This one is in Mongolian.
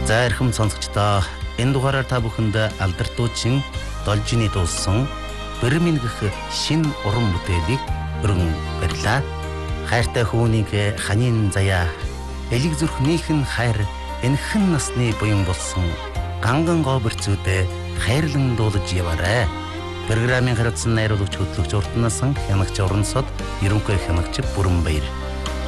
За эрхэм сонсогчдоо энэ дугаараар та бүхэнд алдардуучин Должины дуулсан Бэрмин гэх шин уран бүтээлийг өргөн барьлаа. Хайртай хүүнийг ханийн заяа элэг зүрхнийх нь хайр энхэн насны буян болсон ганган гоберцүүдэ хайрлан дуулаж яваарай. Программын хариуцсан найруулагч хөтлөгч Уртнасан хянагч Орон сод ерөнхий хянагч Бүрэн Баяр.